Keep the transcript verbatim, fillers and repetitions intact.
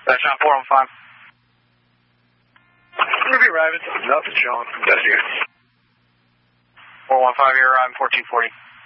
That's on four one five. Ruby Rabbit. Nothing showing from Desert. four one five, you're on fourteen forty.